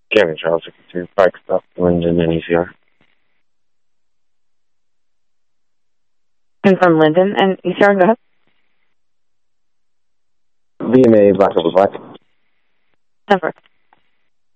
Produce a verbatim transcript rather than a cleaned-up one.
Gavin Charles, sixty-two, Bike Stop, Linden, and E C R. Confirm Linden and E C R, go ahead. V M A, Black over Black. Number.